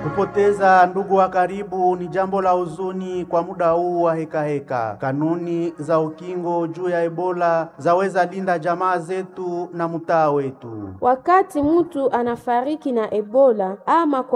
Kupoteza ndugu wa karibu ni jambo la huzuni kwa muda huu wa heka. Kanuni za ukingo juu ya Ebola zaweza linda jamaa zetu na mtaa wetu. Wakati mtu anafariki na Ebola ama